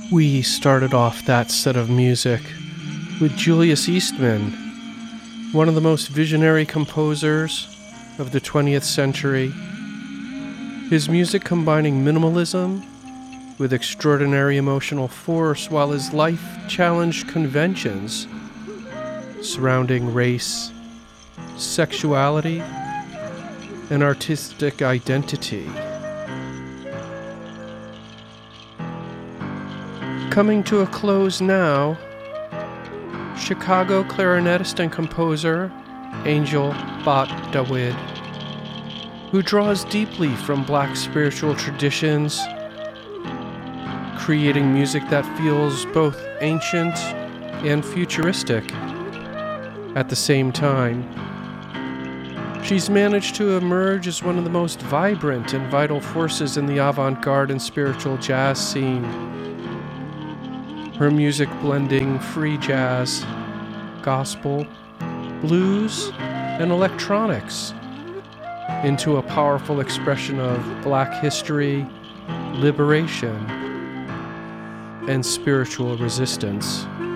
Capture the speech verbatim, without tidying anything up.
We started off that set of music with Julius Eastman, one of the most visionary composers of the twentieth century. His music combining minimalism with extraordinary emotional force, while his life challenged conventions surrounding race, sexuality, and artistic identity. Coming to a close now, Chicago clarinetist and composer Angel Bat Dawid, who draws deeply from Black spiritual traditions, creating music that feels both ancient and futuristic at the same time. She's managed to emerge as one of the most vibrant and vital forces in the avant-garde and spiritual jazz scene. Her music blending free jazz, gospel, blues, and electronics into a powerful expression of Black history, liberation, and spiritual resistance.